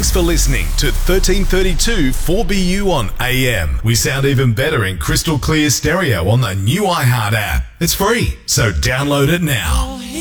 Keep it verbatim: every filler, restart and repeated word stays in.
Thanks for listening to thirteen thirty-two four B U on A M. We sound even better in crystal clear stereo on the new iHeart app. It's free, so download it now.